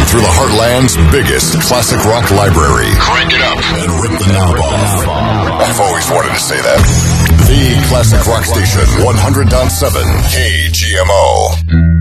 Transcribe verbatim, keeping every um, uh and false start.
through the Heartland's biggest classic rock library. Crank it up and rip the knob off. I've always wanted to say that. The Classic Rock Station, one hundred point seven K G M O.